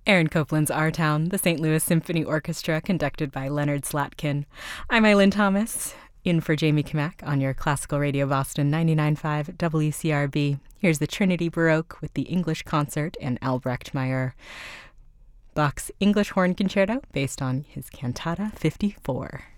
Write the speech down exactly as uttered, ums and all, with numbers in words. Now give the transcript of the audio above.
Aaron Copland's Our Town, the Saint Louis Symphony Orchestra, conducted by Leonard Slatkin. I'm Eileen Thomas, in for Jamie Kamak on your Classical Radio Boston ninety-nine point five W C R B. Here's the Trinity Baroque with the English Concert and Albrecht Meyer. Bach's English Horn Concerto, based on his Cantata fifty-four.